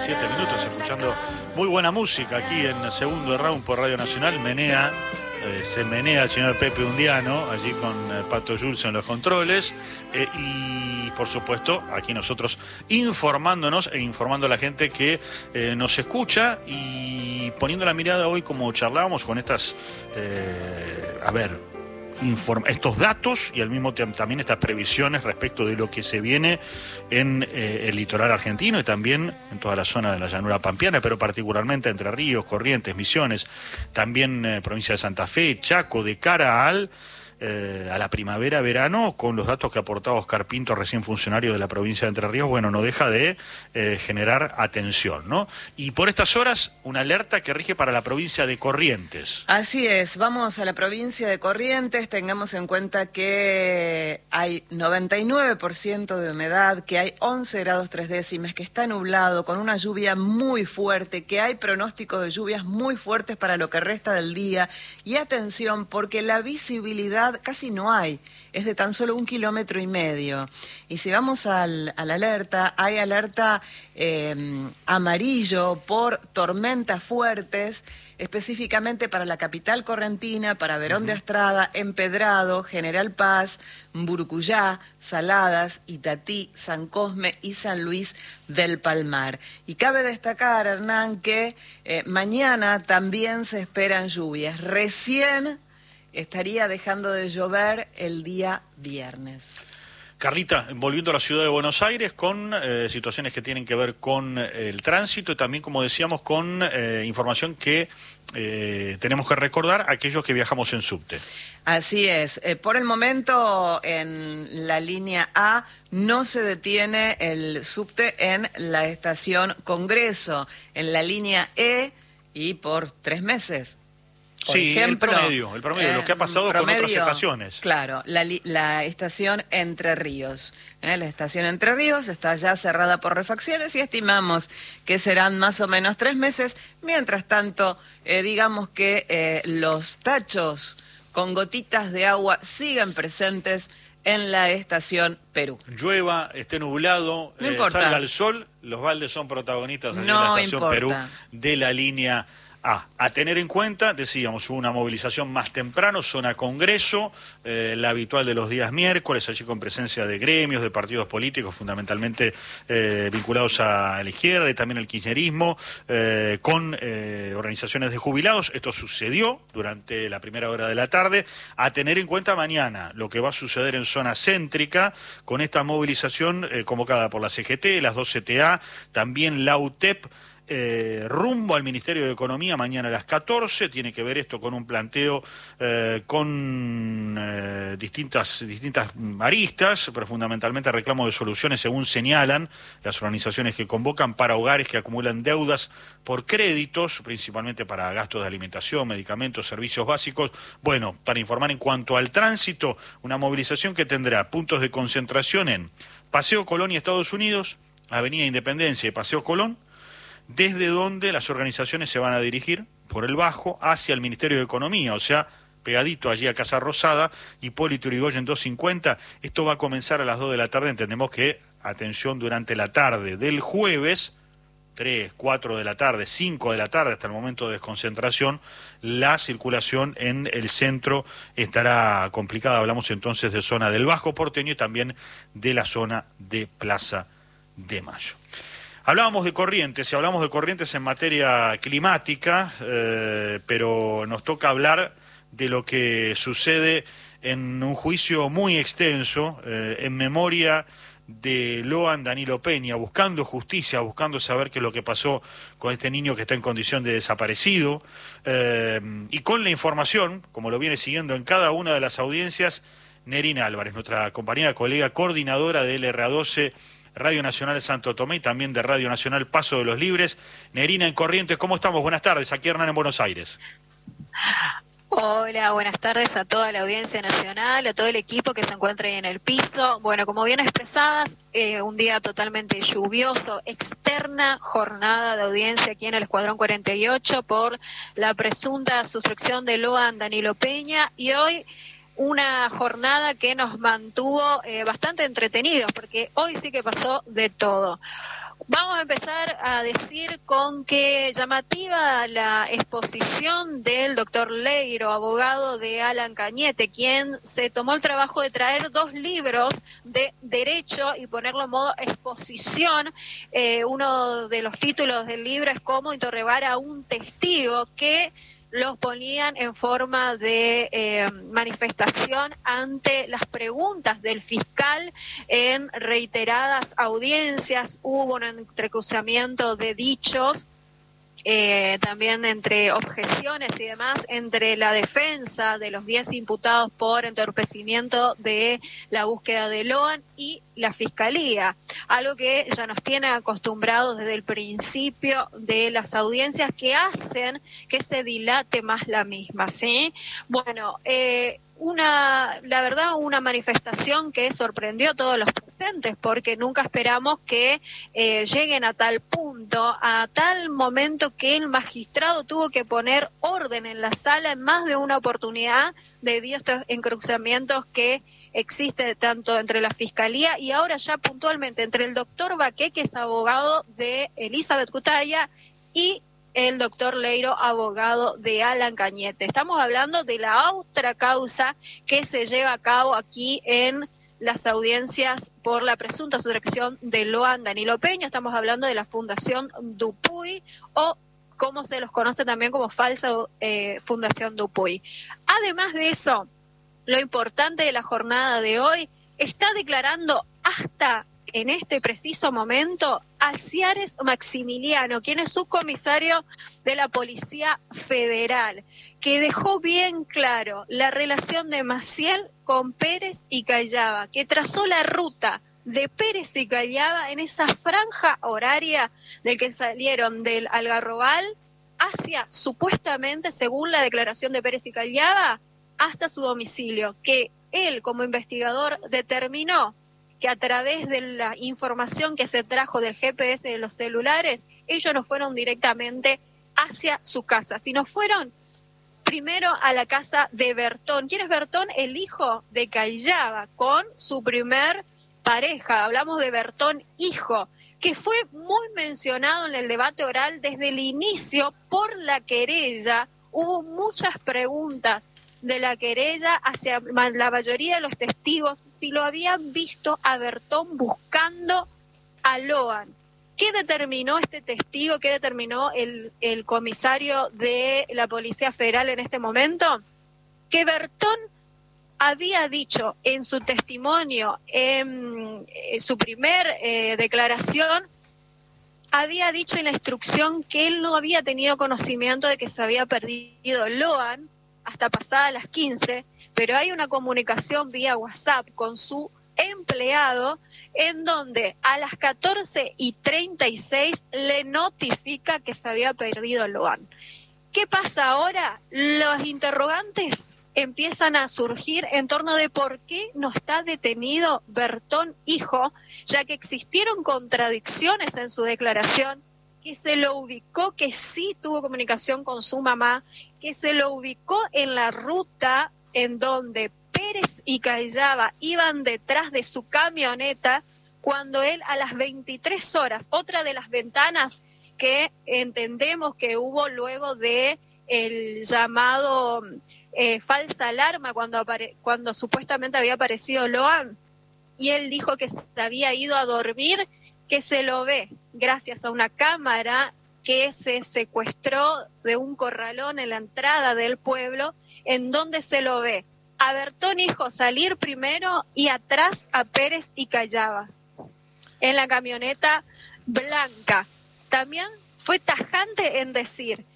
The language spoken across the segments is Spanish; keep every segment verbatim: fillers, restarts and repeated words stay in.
diecisiete minutos, escuchando muy buena música aquí en Segundo Round por Radio Nacional. Menea, eh, se menea el señor Pepe Undiano, allí con eh, Pato Jules en los controles. Eh, y, por supuesto, aquí nosotros informándonos e informando a la gente que eh, nos escucha y poniendo la mirada hoy, como charlábamos, con estas... Eh, a ver... Informa, estos datos y al mismo tiempo también estas previsiones respecto de lo que se viene en eh, el litoral argentino y también en toda la zona de la llanura pampeana, pero particularmente Entre Ríos, Corrientes, Misiones, también eh, provincia de Santa Fe, Chaco, de cara al eh, a la primavera-verano, con los datos que aportaba Oscar Pinto, recién funcionario de la provincia de Entre Ríos, bueno, no deja de eh, generar atención, ¿no? Y por estas horas, una alerta que rige para la provincia de Corrientes. Así es, vamos a la provincia de Corrientes, tengamos en cuenta que hay noventa y nueve por ciento de humedad, que hay once grados tres décimas, que está nublado, con una lluvia muy fuerte, que hay pronósticos de lluvias muy fuertes para lo que resta del día. Y atención, porque la visibilidad casi no hay, es de tan solo un kilómetro y medio. Y si vamos al, a la alerta, hay alerta eh, amarillo por tormentas fuertes, específicamente para la capital correntina, para Verón uh-huh. de Astrada, Empedrado, General Paz, Burucuyá, Saladas, Itatí, San Cosme y San Luis del Palmar. Y cabe destacar, Hernán, que eh, mañana también se esperan lluvias. Recién estaría dejando de llover el día viernes. Carlita, volviendo a la ciudad de Buenos Aires con eh, situaciones que tienen que ver con eh, el tránsito y también, como decíamos, con eh, información que eh, tenemos que recordar a aquellos que viajamos en subte. Así es. Eh, por el momento, en la línea A no se detiene el subte en la estación Congreso. En la línea E, y por tres meses. Por sí, ejemplo, el promedio, el promedio, eh, lo que ha pasado promedio, con otras estaciones. Claro, la, la estación Entre Ríos. ¿eh? La estación Entre Ríos está ya cerrada por refacciones y estimamos que serán más o menos tres meses. Mientras tanto, eh, digamos que eh, los tachos con gotitas de agua siguen presentes en la estación Perú. Llueva, esté nublado, no eh, salga el sol, los baldes son protagonistas allí no en la estación importa. Perú de la línea A. A tener en cuenta, decíamos, una movilización más temprano, zona Congreso, eh, la habitual de los días miércoles, allí con presencia de gremios, de partidos políticos, fundamentalmente eh, vinculados a la izquierda y también al kirchnerismo, eh, con eh, organizaciones de jubilados. Esto sucedió durante la primera hora de la tarde. A tener en cuenta mañana lo que va a suceder en zona céntrica, con esta movilización eh, convocada por la C G T, las dos C T A, también la U T E P, Eh, rumbo al Ministerio de Economía mañana a las catorce. Tiene que ver esto con un planteo eh, con eh, distintas, distintas aristas, pero fundamentalmente reclamo de soluciones, según señalan las organizaciones que convocan, para hogares que acumulan deudas por créditos, principalmente para gastos de alimentación, medicamentos, servicios básicos. Bueno, para informar en cuanto al tránsito, una movilización que tendrá puntos de concentración en Paseo Colón y Estados Unidos, Avenida Independencia y Paseo Colón, desde donde las organizaciones se van a dirigir por el Bajo hacia el Ministerio de Economía, o sea, pegadito allí a Casa Rosada, Hipólito Yrigoyen doscientos cincuenta. Esto va a comenzar a las dos de la tarde. Entendemos que, atención, durante la tarde del jueves, tres, cuatro de la tarde, cinco de la tarde, hasta el momento de desconcentración, la circulación en el centro estará complicada. Hablamos entonces de zona del Bajo Porteño y también de la zona de Plaza de Mayo. Hablábamos de Corrientes, y hablamos de Corrientes en materia climática, eh, pero nos toca hablar de lo que sucede en un juicio muy extenso, eh, en memoria de Loan Danilo Peña, buscando justicia, buscando saber qué es lo que pasó con este niño que está en condición de desaparecido, eh, y con la información, como lo viene siguiendo en cada una de las audiencias, Nerina Álvarez, nuestra compañera, colega, coordinadora de L R A doce, Radio Nacional de Santo Tomé y también de Radio Nacional Paso de los Libres. Nerina, en Corrientes, ¿cómo estamos? Buenas tardes, aquí Hernán en Buenos Aires. Hola, buenas tardes a toda la audiencia nacional, a todo el equipo que se encuentra ahí en el piso. Bueno, como bien expresadas, eh, un día totalmente lluvioso, externa jornada de audiencia aquí en el Escuadrón cuarenta y ocho por la presunta sustracción de Loan Danilo Peña, y hoy una jornada que nos mantuvo eh, bastante entretenidos, porque hoy sí que pasó de todo. Vamos a empezar a decir con que llamativa la exposición del doctor Leiro, abogado de Alan Cañete, quien se tomó el trabajo de traer dos libros de derecho y ponerlo en modo exposición. Eh, uno de los títulos del libro es Cómo interrogar a un testigo, que los ponían en forma de eh, manifestación ante las preguntas del fiscal en reiteradas audiencias. Hubo un entrecruzamiento de dichos, eh, también entre objeciones y demás, entre la defensa de los diez imputados por entorpecimiento de la búsqueda de Loan y la Fiscalía, algo que ya nos tiene acostumbrados desde el principio de las audiencias, que hacen que se dilate más la misma, ¿sí? Bueno, eh, una, la verdad, una manifestación que sorprendió a todos los presentes, porque nunca esperamos que eh, lleguen a tal punto, a tal momento que el magistrado tuvo que poner orden en la sala en más de una oportunidad debido a estos encruzamientos que existe tanto entre la Fiscalía y ahora ya puntualmente entre el doctor Baqué, que es abogado de Elizabeth Cutaya, y el doctor Leiro, abogado de Alan Cañete. Estamos hablando de la otra causa que se lleva a cabo aquí en las audiencias por la presunta sustracción de Loan Danilo Peña. Estamos hablando de la Fundación Dupuy, o como se los conoce también como falsa eh, Fundación Dupuy. Además de eso, lo importante de la jornada de hoy, está declarando hasta en este preciso momento a Ciares Maximiliano, quien es subcomisario de la Policía Federal, que dejó bien claro la relación de Maciel con Pérez y Callava, que trazó la ruta de Pérez y Callava en esa franja horaria del que salieron del Algarrobal hacia, supuestamente, según la declaración de Pérez y Callava, hasta su domicilio, que él como investigador determinó que a través de la información que se trajo del G P S de los celulares, ellos no fueron directamente hacia su casa, sino fueron primero a la casa de Bertón. ¿Quién es Bertón? El hijo de Callava, con su primer pareja. Hablamos de Bertón hijo, que fue muy mencionado en el debate oral desde el inicio por la querella. Hubo muchas preguntas de la querella hacia la mayoría de los testigos si lo habían visto a Bertón buscando a Loan. ¿Qué determinó este testigo? ¿Qué determinó el, el comisario de la Policía Federal en este momento? Que Bertón había dicho en su testimonio, en, en su primer eh, declaración, había dicho en la instrucción que él no había tenido conocimiento de que se había perdido Loan hasta pasadas las quince, pero hay una comunicación vía WhatsApp con su empleado en donde a las catorce y treinta y seis le notifica que se había perdido Loan. ¿Qué pasa ahora? Los interrogantes empiezan a surgir en torno de por qué no está detenido Bertón hijo, ya que existieron contradicciones en su declaración, que se lo ubicó que sí tuvo comunicación con su mamá, que se lo ubicó en la ruta en donde Pérez y Callava iban detrás de su camioneta cuando él a las veintitrés horas, otra de las ventanas que entendemos que hubo luego de el llamado eh, falsa alarma cuando, apare- cuando supuestamente había aparecido Loan, y él dijo que se había ido a dormir, que se lo ve gracias a una cámara que se secuestró de un corralón en la entrada del pueblo, en donde se lo ve a Bertón hijo salir primero y atrás a Pérez y Callava en la camioneta blanca. También fue tajante en decir,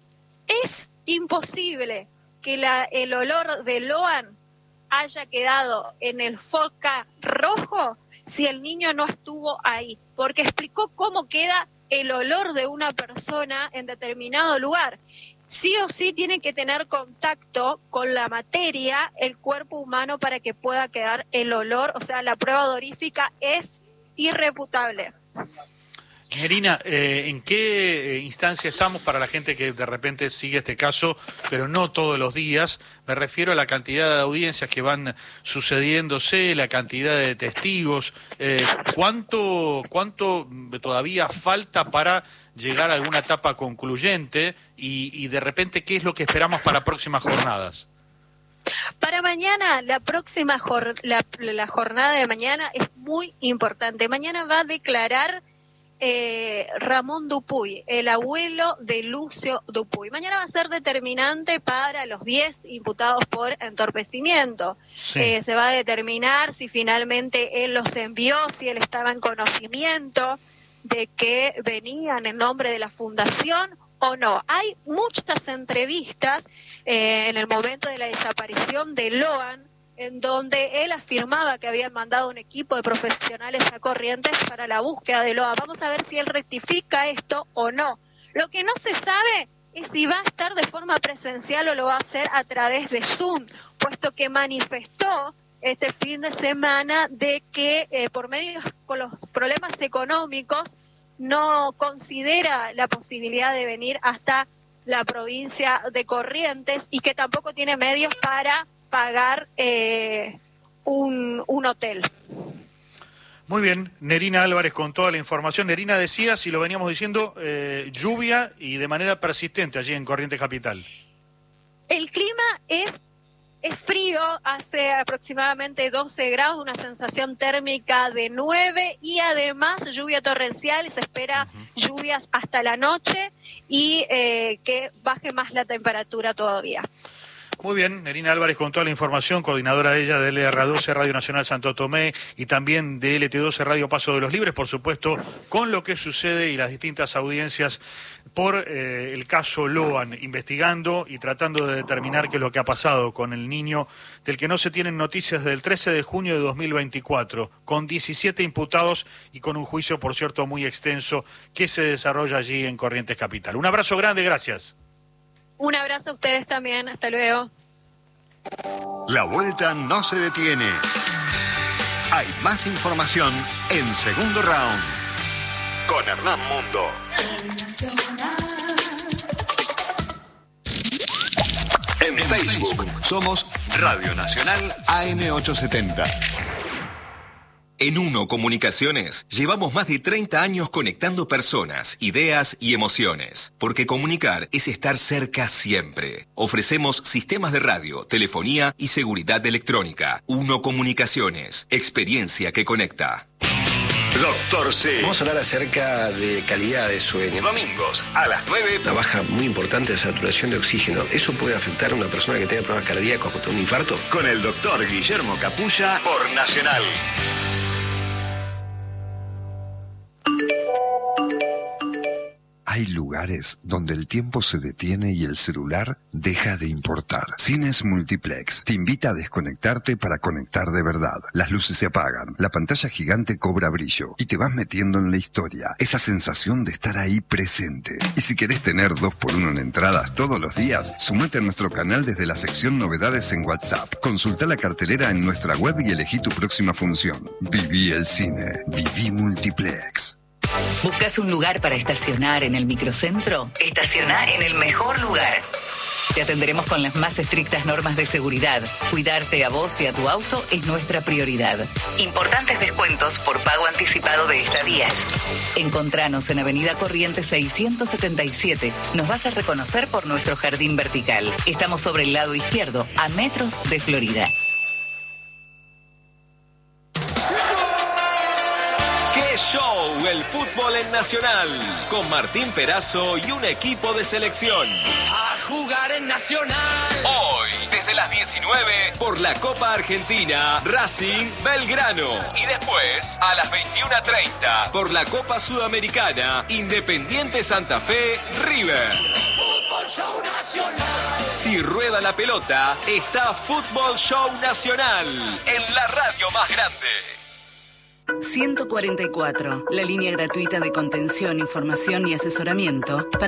es imposible que la, el olor de Loan haya quedado en el foca rojo si el niño no estuvo ahí, porque explicó cómo queda el olor de una persona en determinado lugar. Sí o sí tiene que tener contacto con la materia, el cuerpo humano, para que pueda quedar el olor, o sea, la prueba odorífica es irrefutable. Nerina, eh, ¿en qué instancia estamos para la gente que de repente sigue este caso, pero no todos los días? Me refiero a la cantidad de audiencias que van sucediéndose, la cantidad de testigos. Eh, ¿cuánto, cuánto todavía falta para llegar a alguna etapa concluyente? Y, y de repente, ¿qué es lo que esperamos para próximas jornadas? Para mañana, la próxima jor la, la jornada de mañana es muy importante. Mañana va a declarar Eh, Ramón Dupuy, el abuelo de Lucio Dupuy. Mañana va a ser determinante para los diez imputados por entorpecimiento. Sí. Eh, se va a determinar si finalmente él los envió, si él estaba en conocimiento de que venían en nombre de la fundación o no. Hay muchas entrevistas eh, en el momento de la desaparición de Loan, en donde él afirmaba que habían mandado un equipo de profesionales a Corrientes para la búsqueda de Loa. Vamos a ver si él rectifica esto o no. Lo que no se sabe es si va a estar de forma presencial o lo va a hacer a través de Zoom, puesto que manifestó este fin de semana de que eh, por medio con los problemas económicos no considera la posibilidad de venir hasta la provincia de Corrientes y que tampoco tiene medios para pagar eh, un, un hotel. Muy bien, Nerina Álvarez con toda la información. Nerina, decía, si lo veníamos diciendo, eh, lluvia y de manera persistente allí en Corrientes Capital. El clima es, es frío, hace aproximadamente doce grados, una sensación térmica de nueve y además lluvia torrencial, se espera uh-huh. lluvias hasta la noche y eh, que baje más la temperatura todavía. Muy bien, Nerina Álvarez con toda la información, coordinadora de ella de L R doce Radio Nacional Santo Tomé y también de L T doce Radio Paso de los Libres, por supuesto, con lo que sucede y las distintas audiencias por eh, el caso Loan, investigando y tratando de determinar qué es lo que ha pasado con el niño del que no se tienen noticias desde el trece de junio de dos mil veinticuatro, con diecisiete imputados y con un juicio, por cierto, muy extenso que se desarrolla allí en Corrientes Capital. Un abrazo grande, gracias. Un abrazo a ustedes también, hasta luego. La vuelta no se detiene. Hay más información en Segundo Round con Hernán Mundo. En Facebook somos Radio Nacional A M ochocientos setenta. En Uno Comunicaciones llevamos más de treinta años conectando personas, ideas y emociones, porque comunicar es estar cerca siempre. Ofrecemos sistemas de radio, telefonía y seguridad electrónica. Uno Comunicaciones, experiencia que conecta. Doctor C. Vamos a hablar acerca de calidad de sueño. Domingos a las nueve. Una baja muy importante de saturación de oxígeno. ¿Eso puede afectar a una persona que tenga problemas cardíacos o un infarto? Con el doctor Guillermo Capulla por Nacional. Hay lugares donde el tiempo se detiene y el celular deja de importar. Cines Multiplex te invita a desconectarte para conectar de verdad. Las luces se apagan, la pantalla gigante cobra brillo y te vas metiendo en la historia. Esa sensación de estar ahí presente. Y si querés tener dos por uno en entradas todos los días, sumate a nuestro canal desde la sección Novedades en WhatsApp. Consulta la cartelera en nuestra web y elegí tu próxima función. Viví el cine. Viví Multiplex. ¿Buscas un lugar para estacionar en el microcentro? Estaciona en el mejor lugar. Te atenderemos con las más estrictas normas de seguridad. Cuidarte a vos y a tu auto es nuestra prioridad. Importantes descuentos por pago anticipado de estadías. Encontranos en Avenida Corrientes seiscientos setenta y siete. Nos vas a reconocer por nuestro jardín vertical. Estamos sobre el lado izquierdo, a metros de Florida. Show, el fútbol en Nacional, con Martín Perazo y un equipo de selección. A jugar en Nacional. Hoy, desde las diecinueve, por la Copa Argentina, Racing Belgrano. Y después, a las veintiuna treinta, por la Copa Sudamericana, Independiente Santa Fe, River. Fútbol Show Nacional. Si rueda la pelota, está Fútbol Show Nacional, en la radio más grande. ciento cuarenta y cuatro, la línea gratuita de contención, información y asesoramiento para